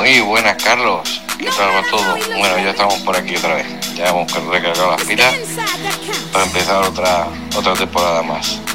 Muy buenas, Carlos. ¿Qué tal va todo? Bueno, ya estamos por aquí otra vez. Ya hemos recargado las pilas para empezar otra temporada más.